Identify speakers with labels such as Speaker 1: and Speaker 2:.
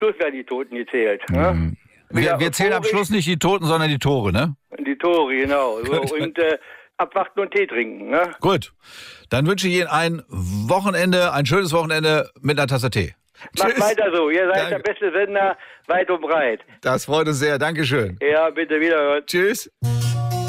Speaker 1: Schluss werden die Toten gezählt. Ne?
Speaker 2: Wir zählen am Schluss nicht die Toten, sondern die Tore, ne?
Speaker 1: Die Tore, genau. So, und abwarten und Tee trinken. Ne?
Speaker 2: Gut. Dann wünsche ich Ihnen ein schönes Wochenende mit einer Tasse Tee.
Speaker 1: Macht
Speaker 2: Tschüss.
Speaker 1: weiter so. Ihr seid
Speaker 2: Danke.
Speaker 1: der beste Sender weit und breit.
Speaker 2: Das freut uns sehr. Dankeschön.
Speaker 1: Ja, bitte wiederhören.
Speaker 2: Tschüss.